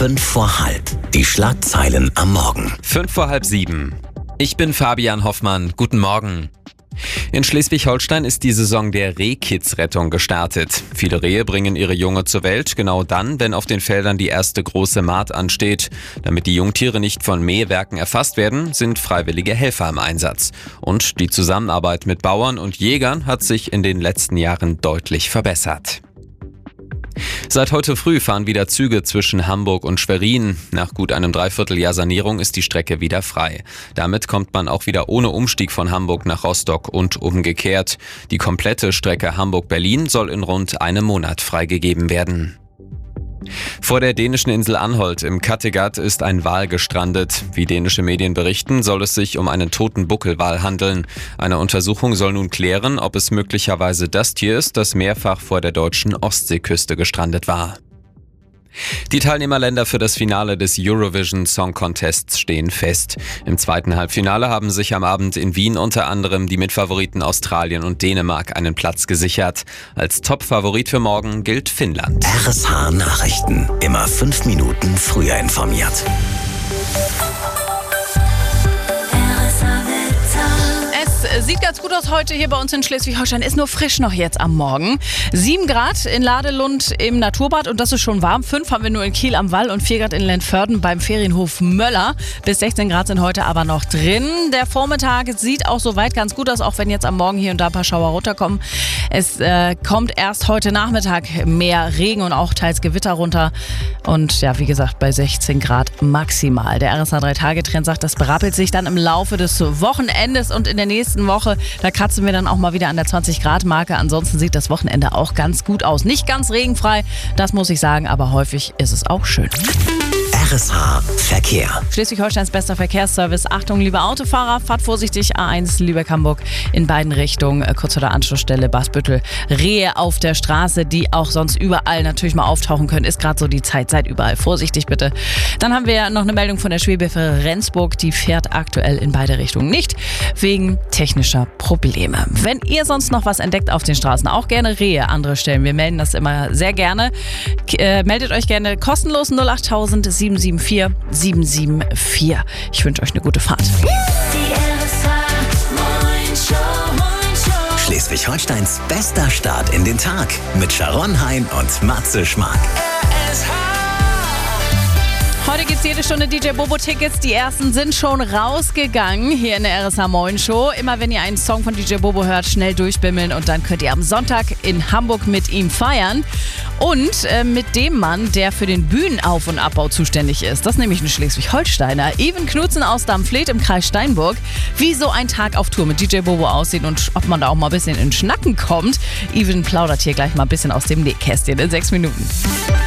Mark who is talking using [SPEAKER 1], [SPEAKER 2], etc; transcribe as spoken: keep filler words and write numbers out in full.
[SPEAKER 1] Fünf vor halb. Die Schlagzeilen am Morgen.
[SPEAKER 2] Fünf vor halb sieben. Ich bin Fabian Hoffmann. Guten Morgen. In Schleswig-Holstein ist die Saison der Rehkitzrettung gestartet. Viele Rehe bringen ihre Junge zur Welt, genau dann, wenn auf den Feldern die erste große Mahd ansteht. Damit die Jungtiere nicht von Mähwerken erfasst werden, sind freiwillige Helfer im Einsatz. Und die Zusammenarbeit mit Bauern und Jägern hat sich in den letzten Jahren deutlich verbessert. Seit heute früh fahren wieder Züge zwischen Hamburg und Schwerin. Nach gut einem Dreivierteljahr Sanierung ist die Strecke wieder frei. Damit kommt man auch wieder ohne Umstieg von Hamburg nach Rostock und umgekehrt. Die komplette Strecke Hamburg-Berlin soll in rund einem Monat freigegeben werden. Vor der dänischen Insel Anholt im Kattegat ist ein Wal gestrandet. Wie dänische Medien berichten, soll es sich um einen toten Buckelwal handeln. Eine Untersuchung soll nun klären, ob es möglicherweise das Tier ist, das mehrfach vor der deutschen Ostseeküste gestrandet war. Die Teilnehmerländer für das Finale des Eurovision Song Contests stehen fest. Im zweiten Halbfinale haben sich am Abend in Wien unter anderem die Mitfavoriten Australien und Dänemark einen Platz gesichert. Als Top-Favorit für morgen gilt Finnland.
[SPEAKER 1] R S H Nachrichten. Immer fünf Minuten früher informiert.
[SPEAKER 3] Sieht ganz gut aus heute hier bei uns in Schleswig-Holstein. Ist nur frisch noch jetzt am Morgen. sieben Grad in Ladelund im Naturbad und das ist schon warm. fünf haben wir nur in Kiel am Wall und vier Grad in Lentförden beim Ferienhof Möller. Bis sechzehn Grad sind heute aber noch drin. Der Vormittag sieht auch soweit ganz gut aus, auch wenn jetzt am Morgen hier und da ein paar Schauer runterkommen. Es äh, kommt erst heute Nachmittag mehr Regen und auch teils Gewitter runter. Und ja, wie gesagt, bei sechzehn Grad maximal. Der R S H drei Tage Trend sagt, das berappelt sich dann im Laufe des Wochenendes und in der nächsten Woche. Da kratzen wir dann auch mal wieder an der zwanzig Grad Marke. Ansonsten sieht das Wochenende auch ganz gut aus. Nicht ganz regenfrei, das muss ich sagen, aber häufig ist es auch schön.
[SPEAKER 1] R S H Verkehr.
[SPEAKER 3] Schleswig-Holsteins bester Verkehrsservice. Achtung, liebe Autofahrer, fahrt vorsichtig. A eins Lübeck-Hamburg in beiden Richtungen. Kurz vor der Anschlussstelle Basbüttel. Rehe auf der Straße, die auch sonst überall natürlich mal auftauchen können. Ist gerade so die Zeit. Seid überall vorsichtig bitte. Dann haben wir noch eine Meldung von der Schwebefähre Rendsburg. Die fährt aktuell in beide Richtungen nicht, wegen technischer Probleme. Wenn ihr sonst noch was entdeckt auf den Straßen, auch gerne Rehe, andere Stellen. Wir melden das immer sehr gerne. Äh, meldet euch gerne kostenlos null acht tausend sieben sieben vier sieben sieben vier. Ich wünsche euch eine gute Fahrt.
[SPEAKER 1] Schleswig-Holsteins bester Start in den Tag mit Sharon Hein und Matze Schmark.
[SPEAKER 3] Heute gibt's jede Stunde D J Bobo Tickets. Die ersten sind schon rausgegangen hier in der R S H Moin Show. Immer wenn ihr einen Song von D J Bobo hört, schnell durchbimmeln und dann könnt ihr am Sonntag in Hamburg mit ihm feiern. Und äh, mit dem Mann, der für den Bühnenauf- und Abbau zuständig ist. Das ist nämlich ein Schleswig-Holsteiner. Even Knutzen aus Dammfleet im Kreis Steinburg. Wie so ein Tag auf Tour mit D J Bobo aussieht und ob man da auch mal ein bisschen in Schnacken kommt. Even plaudert hier gleich mal ein bisschen aus dem Nähkästchen in sechs Minuten.